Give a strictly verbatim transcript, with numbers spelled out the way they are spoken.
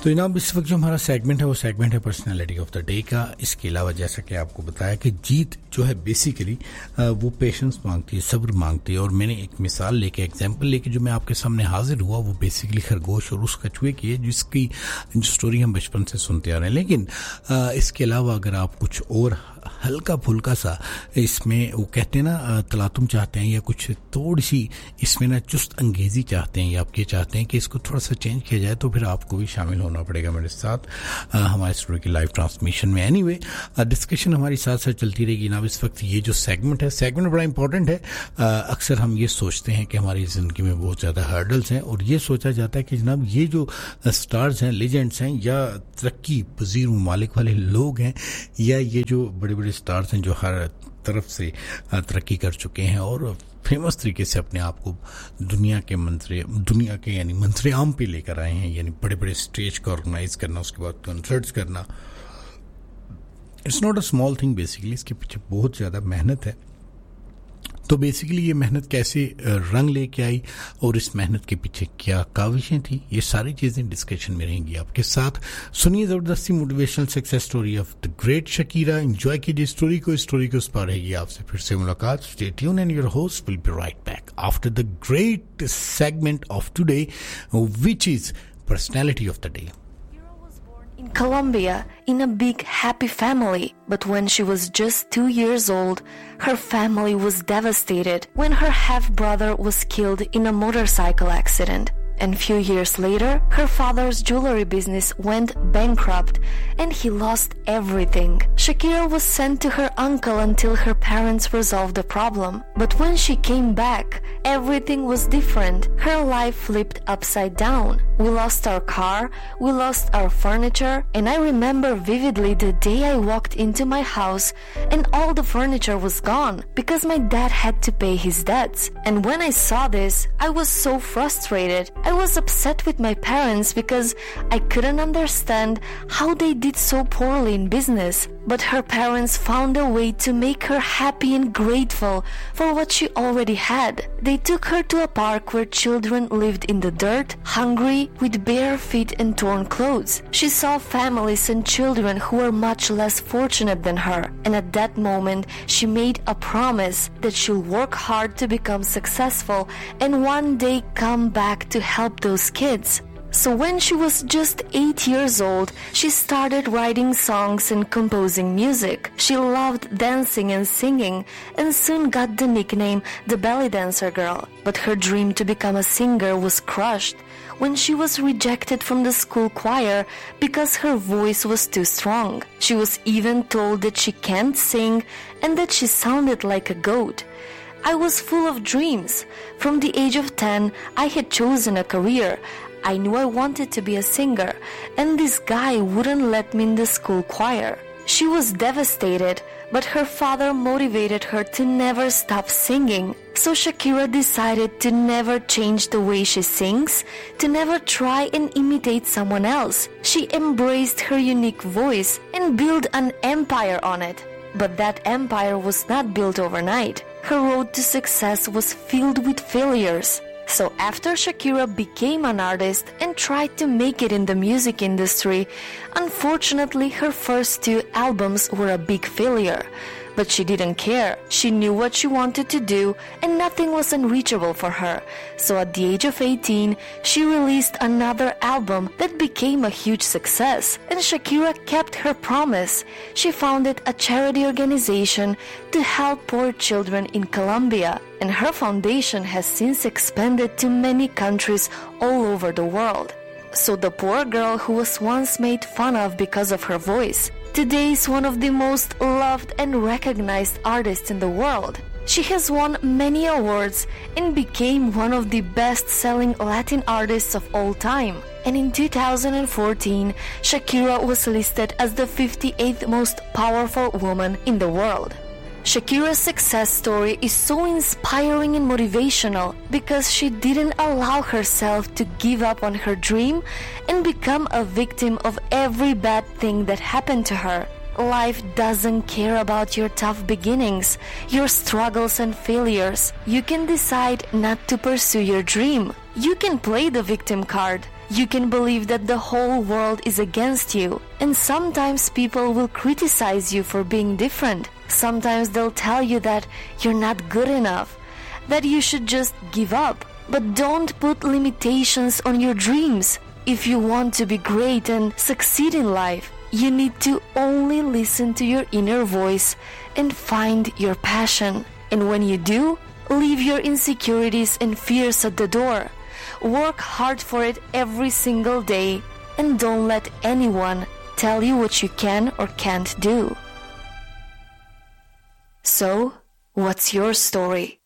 तो जनाब इस वक्त जो हमारा सेगमेंट है वो सेगमेंट है पर्सनालिटी ऑफ द डे का। इसके अलावा जैसा कि आपको बताया कि जीत जो है बेसिकली वो पेशेंस मांगती है, सब्र मांगती है। और मैंने एक मिसाल लेके एग्जांपल लेके जो मैं आपके सामने हाजिर हुआ वो बेसिकली खरगोश और उस कछुए की है जिसकी जो स्टोरी हम बचपन से सुनते आ रहे हैं। लेकिन इसके अलावा अगर आप कुछ और हल्का फुल्का सा इसमें वो कहते हैं ना तलातुम चाहते हैं या कुछ थोड़ी सी इसमें ना चुस्त अंगेजी चाहते हैं या आप ये चाहते हैं कि इसको थोड़ा सा चेंज किया जाए तो फिर आपको भी शामिल होना पड़ेगा मेरे साथ आ, हमारे स्टूडियो की लाइव ट्रांसमिशन में। एनीवे डिस्कशन हमारी साथ साथ चलती रहेगी। जनाब इस वक्त ये जो सेगमेंट है सेगमेंट बड़ा इंपॉर्टेंट है। आ, अक्सर हम ये सोचते हैं कि हमारी ज़िंदगी में बहुत ज़्यादा हर्डल्स हैं और ये सोचा जाता है कि जनाब ये जो स्टार्स हैं, लेजेंड्स हैं या तरक्की पजीर ममालिक वाले लोग हैं या ये जो बड़े बड़े स्टार्स हैं जो हर तरफ से तरक्की कर चुके हैं और फेमस तरीके से अपने आप को दुनिया के मंत्री दुनिया के यानी मंत्री आम पे लेकर आए हैं, यानी बड़े बड़े स्टेज का ऑर्गेनाइज करना, उसके बाद कंसर्ट्स करना, it's not a small thing. Basically इसके पीछे बहुत ज़्यादा मेहनत है। तो बेसिकली ये मेहनत कैसे रंग लेके आई और इस मेहनत के पीछे क्या काविशें थी, ये सारी चीज़ें डिस्कशन में रहेंगी आपके साथ। सुनिए ज़बरदस्ती motivational success story of the great Shakira. Enjoy कीजिए स्टोरी को, स्टोरी को उस पर रहेगी आपसे फिर से मुलाकात। Stay tune and your host will be right back after the great segment of today which is personality of the day. In Colombia, in a big happy family, but when she was just two years old, her family was devastated when her half-brother was killed in a motorcycle accident. And few years later, her father's jewelry business went bankrupt and he lost everything. Shakira was sent to her uncle until her parents resolved the problem. But when she came back, everything was different. Her life flipped upside down. We lost our car, we lost our furniture, and I remember vividly the day I walked into my house and all the furniture was gone because my dad had to pay his debts. And when I saw this, I was so frustrated. I was upset with my parents because I couldn't understand how they did so poorly in business. But her parents found a way to make her happy and grateful for what she already had. They took her to a park where children lived in the dirt, hungry, with bare feet and torn clothes. She saw families and children who were much less fortunate than her. And at that moment, she made a promise that she'll work hard to become successful and one day come back to help those kids. So when she was just eight years old, she started writing songs and composing music. She loved dancing and singing and soon got the nickname the belly dancer girl. But her dream to become a singer was crushed when she was rejected from the school choir because her voice was too strong. She was even told that she can't sing and that she sounded like a goat. I was full of dreams. From the age of ten, I had chosen a career. I knew I wanted to be a singer, and this guy wouldn't let me in the school choir. She was devastated, but her father motivated her to never stop singing. So Shakira decided to never change the way she sings, to never try and imitate someone else. She embraced her unique voice and built an empire on it. But that empire was not built overnight. Her road to success was filled with failures. So after Shakira became an artist and tried to make it in the music industry, unfortunately her first two albums were a big failure. But she didn't care. She knew what she wanted to do and nothing was unreachable for her. So at the age of eighteen, she released another album that became a huge success. And Shakira kept her promise. She founded a charity organization to help poor children in Colombia. And her foundation has since expanded to many countries all over the world. So the poor girl who was once made fun of because of her voice, today is one of the most loved and recognized artists in the world. She has won many awards and became one of the best-selling Latin artists of all time. And in two thousand fourteen, Shakira was listed as the fifty-eighth most powerful woman in the world. Shakira's success story is so inspiring and motivational because she didn't allow herself to give up on her dream and become a victim of every bad thing that happened to her. Life doesn't care about your tough beginnings, your struggles and failures. You can decide not to pursue your dream. You can play the victim card. You can believe that the whole world is against you, and sometimes people will criticize you for being different. Sometimes they'll tell you that you're not good enough, that you should just give up. But don't put limitations on your dreams. If you want to be great and succeed in life, you need to only listen to your inner voice and find your passion. And when you do, leave your insecurities and fears at the door. Work hard for it every single day, and don't let anyone tell you what you can or can't do. So, what's your story?